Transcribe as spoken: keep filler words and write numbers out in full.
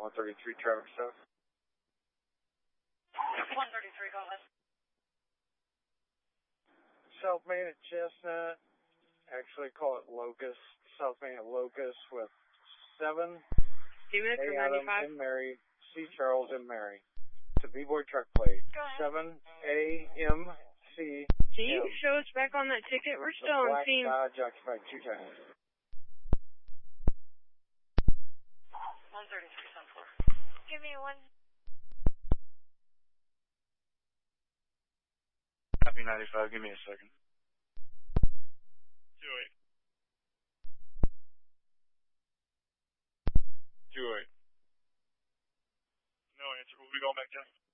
one thirty-three traffic stop. one thirty-three, go ahead. South Main at Chestnut. Actually call it Locust. South Main at Locust with seven. D-Mick A. or Adam ninety-five? and Mary. C. Charles and Mary. To B-Boy truck plate. Go ahead. seven A M C. Can you show us back on that ticket? We're still on Black scene. Dodge occupied two times. one thirty-three, seven four. Give me one. Happy ninety-five, give me a second. two eight. two eight. No answer. We'll be going back down.